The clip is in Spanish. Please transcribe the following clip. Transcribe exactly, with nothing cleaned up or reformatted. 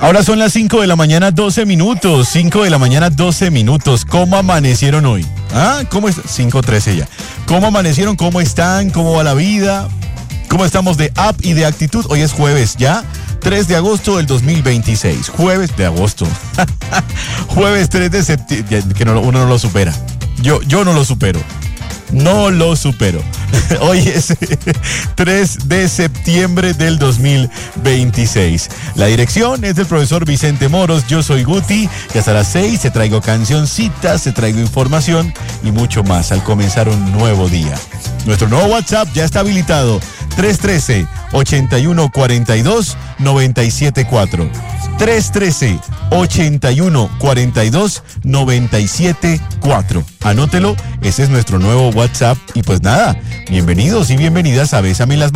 Ahora son las cinco de la mañana, doce minutos. cinco de la mañana, doce minutos. ¿Cómo amanecieron hoy? ¿Ah? ¿Cómo es? cinco trece ya. ¿Cómo amanecieron? ¿Cómo están? ¿Cómo va la vida? ¿Cómo estamos de app y de actitud? Hoy es jueves ya, tres de agosto del dos mil veintiséis. Jueves de agosto. Jueves tres de septiembre. Que no, uno no lo supera. Yo, yo no lo supero. No lo supero. Hoy es tres de septiembre del dos mil veintiséis. La dirección es del profesor Vicente Moros. Yo soy Guti y hasta las seis te traigo cancioncitas, te traigo información y mucho más al comenzar un nuevo día. Nuestro nuevo WhatsApp ya está habilitado. tres uno tres, ocho uno cuatro dos, nueve siete cuatro. tres uno tres, ocho uno cuatro dos, nueve siete cuatro. Anótelo, ese es nuestro nuevo WhatsApp. Y pues nada, bienvenidos y bienvenidas a Bésame las